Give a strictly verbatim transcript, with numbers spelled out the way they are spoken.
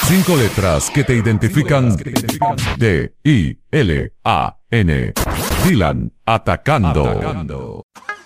Cinco letras que te identifican. D I L A N. Dylan Atacando.